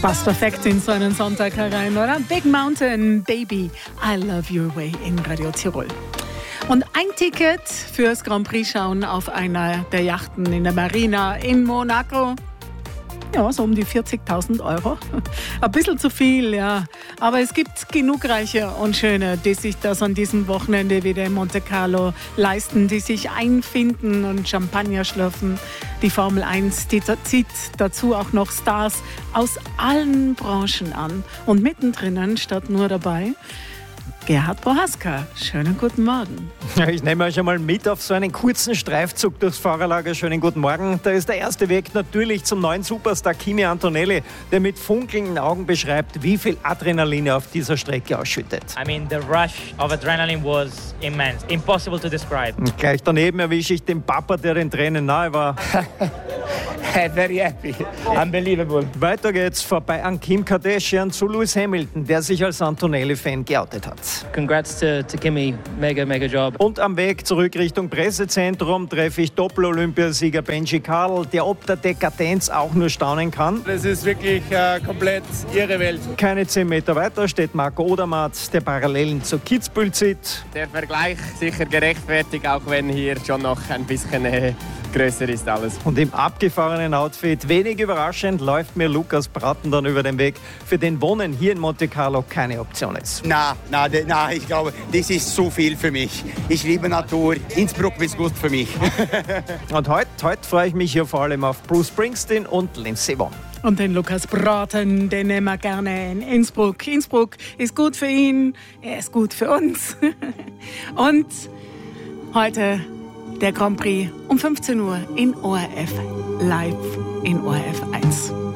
Passt perfekt in so einen Sonntag herein, oder? Big Mountain Baby, I Love Your Way in Radio Tirol. Und ein Ticket fürs Grand Prix schauen auf einer der Yachten in der Marina in Monaco. Ja, so um die 40.000 Euro. Ein bisschen zu viel, ja. Aber es gibt genug Reiche und Schöne, die sich das an diesem Wochenende wieder in Monte Carlo leisten, die sich einfinden und Champagner schlürfen. Die Formel 1, die zieht dazu auch noch Stars aus allen Branchen an. Und mittendrin statt nur dabei Gerhard Prohaska. Schönen guten Morgen. Ja, ich nehme euch einmal mit auf so einen kurzen Streifzug durchs Fahrerlager. Schönen guten Morgen. Da ist der erste Weg natürlich zum neuen Superstar Kimi Antonelli, der mit funkelnden Augen beschreibt, wie viel Adrenalin er auf dieser Strecke ausschüttet. I mean, the rush of adrenaline was immense. Impossible to describe. Und gleich daneben erwische ich den Papa, der den Tränen nahe war. Very happy. Unbelievable. Weiter geht's vorbei an Kim Kardashian zu Lewis Hamilton, der sich als Antonelli-Fan geoutet hat. Congrats to Kimi, mega job. Und am Weg zurück Richtung Pressezentrum treffe ich Doppel-Olympiasieger Benji Carl, der ob der Dekadenz auch nur staunen kann. Das ist wirklich komplett irre Welt. Keine 10 Meter weiter steht Marco Odermatt, der Parallelen zur Kitzbühel zieht. Der Vergleich sicher gerechtfertigt, auch wenn hier schon noch ein bisschen größer ist alles. Und im abgefahrenen Outfit, wenig überraschend, läuft mir Lukas Bratten dann über den Weg, für den Wohnen hier in Monte Carlo keine Option ist. Na, ich glaube, das ist zu viel für mich. Ich liebe Natur, Innsbruck ist gut für mich. Und heute freue ich mich hier vor allem auf Bruce Springsteen und Lindsey Vonn. Und den Lukas Braten, den nehmen wir gerne in Innsbruck. Innsbruck ist gut für ihn, er ist gut für uns. Und heute der Grand Prix um 15 Uhr in ORF, live in ORF 1.